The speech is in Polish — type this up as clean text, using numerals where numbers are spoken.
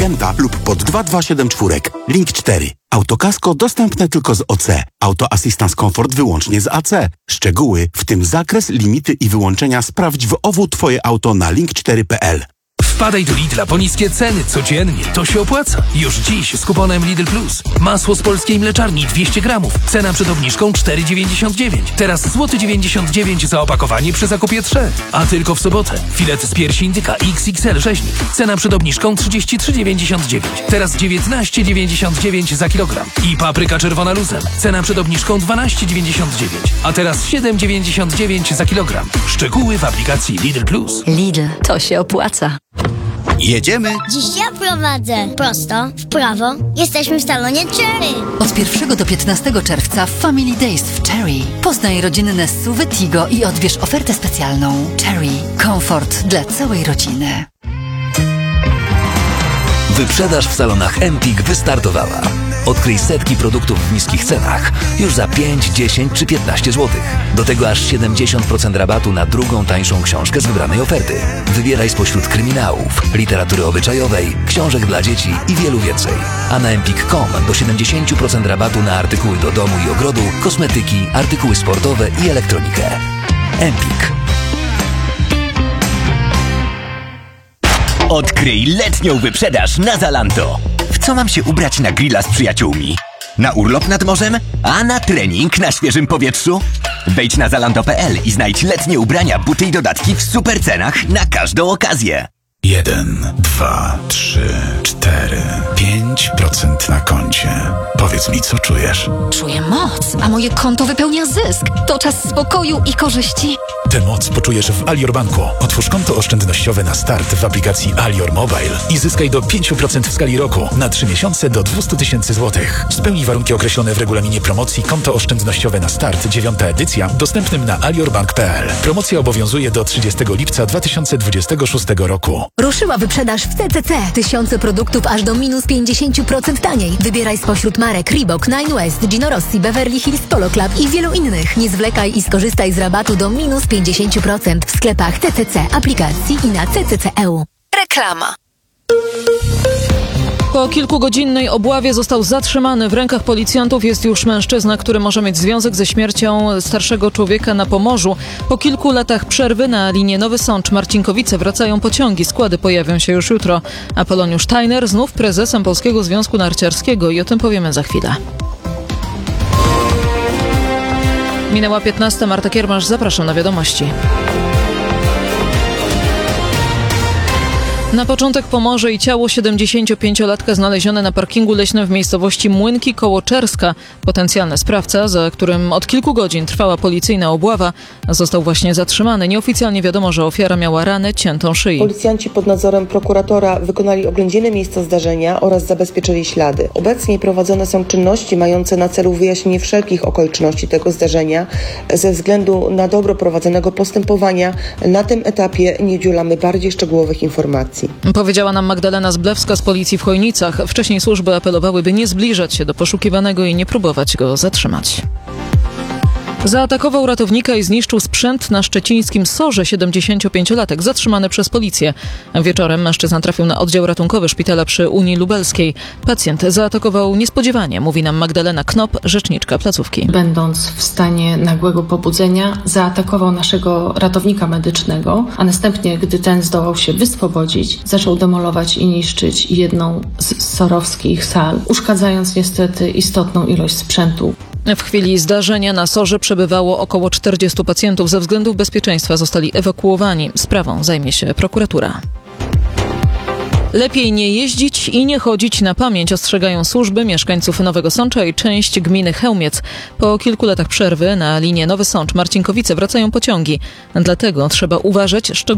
klienta lub pod 2274. Link 4. Autokasko dostępne tylko z OC. Auto Assistance Comfort wyłącznie z AC. Szczegóły, w tym zakres, limity i wyłączenia sprawdź w OWU Twoje auto na link4.pl. Wpadaj do Lidla po niskie ceny codziennie. To się opłaca. Już dziś z kuponem Lidl Plus. Masło z polskiej mleczarni 200 gramów. Cena przed obniżką 4,99. Teraz złoty 99 za opakowanie przy zakupie 3. A tylko w sobotę. Filet z piersi indyka XXL rzeźnik. Cena przed obniżką 33,99. Teraz 19,99 za kilogram. I papryka czerwona luzem. Cena przed obniżką 12,99. A teraz 7,99 za kilogram. Szczegóły w aplikacji Lidl Plus. Lidl, to się opłaca. Jedziemy! Dziś ja prowadzę. Prosto, w prawo. Jesteśmy w salonie Cherry. Od 1 do 15 czerwca Family Days w Cherry. Poznaj rodzinne SUV Tigo i odbierz ofertę specjalną. Cherry. Komfort dla całej rodziny. Wyprzedaż w salonach Empik wystartowała. Odkryj setki produktów w niskich cenach już za 5, 10 czy 15 zł. Do tego aż 70% rabatu na drugą tańszą książkę z wybranej oferty. Wybieraj spośród kryminałów, literatury obyczajowej, książek dla dzieci i wielu więcej. A na empik.com do 70% rabatu na artykuły do domu i ogrodu, kosmetyki, artykuły sportowe i elektronikę. Empik. Odkryj letnią wyprzedaż na Zalando. W co mam się ubrać na grilla z przyjaciółmi? Na urlop nad morzem? A na trening na świeżym powietrzu? Wejdź na zalando.pl i znajdź letnie ubrania, buty i dodatki w super cenach na każdą okazję. 1, 2, 3, 4, 5% na koncie. Powiedz mi, co czujesz? Czuję moc, a moje konto wypełnia zysk. To czas spokoju i korzyści. Tę moc poczujesz w Alior Banku. Otwórz konto oszczędnościowe na start w aplikacji Alior Mobile i zyskaj do 5% w skali roku na 3 miesiące do 200 000 złotych. Spełnij warunki określone w regulaminie promocji Konto oszczędnościowe na start 9. edycja, dostępnym na aliorbank.pl. Promocja obowiązuje do 30 lipca 2026 roku. Ruszyła wyprzedaż w CCC. Tysiące produktów aż do minus 50% taniej. Wybieraj spośród marek Reebok, Nine West, Gino Rossi, Beverly Hills Polo Club i wielu innych. Nie zwlekaj i skorzystaj z rabatu do minus 50% w sklepach CCC, aplikacji i na CCC.eu. Reklama. Po kilkugodzinnej obławie został zatrzymany. W rękach policjantów jest już mężczyzna, który może mieć związek ze śmiercią starszego człowieka na Pomorzu. Po kilku latach przerwy na linię Nowy Sącz-Marcinkowice wracają pociągi. Składy pojawią się już jutro. Apoloniusz Tajner znów prezesem Polskiego Związku Narciarskiego i o tym powiemy za chwilę. Minęła 15. Marta Kiermasz, zapraszam na wiadomości. Na początek Pomorze i ciało 75-latka znalezione na parkingu leśnym w miejscowości Młynki koło Czerska. Potencjalny sprawca, za którym od kilku godzin trwała policyjna obława, został właśnie zatrzymany. Nieoficjalnie wiadomo, że ofiara miała ranę, ciętą szyi. Policjanci pod nadzorem prokuratora wykonali oględziny miejsca zdarzenia oraz zabezpieczyli ślady. Obecnie prowadzone są czynności mające na celu wyjaśnienie wszelkich okoliczności tego zdarzenia. Ze względu na dobro prowadzonego postępowania na tym etapie nie udzielamy bardziej szczegółowych informacji. Powiedziała nam Magdalena Zblewska z policji w Chojnicach. Wcześniej służby apelowały, by nie zbliżać się do poszukiwanego i nie próbować go zatrzymać. Zaatakował ratownika i zniszczył sprzęt na szczecińskim Sorze. 75-latek zatrzymany przez policję. Wieczorem mężczyzna trafił na oddział ratunkowy szpitala przy Unii Lubelskiej. Pacjent zaatakował niespodziewanie, mówi nam Magdalena Knop, rzeczniczka placówki. Będąc w stanie nagłego pobudzenia, zaatakował naszego ratownika medycznego, a następnie, gdy ten zdołał się wyswobodzić, zaczął demolować i niszczyć jedną z sorowskich sal, uszkadzając niestety istotną ilość sprzętu. W chwili zdarzenia na Sorze przebywało około 40 pacjentów. Ze względów bezpieczeństwa zostali ewakuowani. Sprawą zajmie się prokuratura. Lepiej nie jeździć i nie chodzić na pamięć, ostrzegają służby mieszkańców Nowego Sącza i część gminy Chełmiec. Po kilku latach przerwy na linię Nowy Sącz-Marcinkowice wracają pociągi. Dlatego trzeba uważać szczególnie